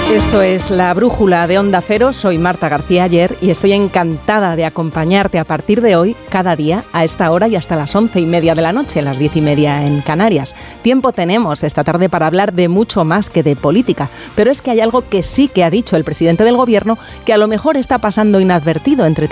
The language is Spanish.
Esto es La Brújula de Onda Cero. Soy Marta García Aller y estoy encantada de acompañarte a partir de hoy, cada día, a esta hora y hasta las 11:30 de la noche, las 10:30 en Canarias. Tiempo tenemos esta tarde para hablar de mucho más que de política, pero es que hay algo que sí que ha dicho el presidente del Gobierno que a lo mejor está pasando inadvertido entre